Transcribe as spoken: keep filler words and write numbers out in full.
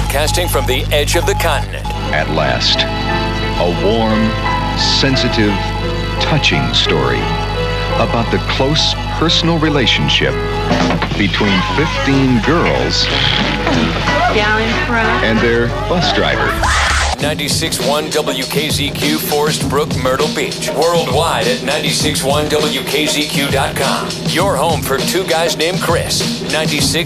Broadcasting from the edge of the continent. At last, a warm, sensitive, touching story about the close personal relationship between fifteen girls down in front and their bus driver. ninety-six point one W K Z Q, Forest Brook, Myrtle Beach. Worldwide at ninety-six point one W K Z Q dot com. Your home for two guys named Chris. ninety-six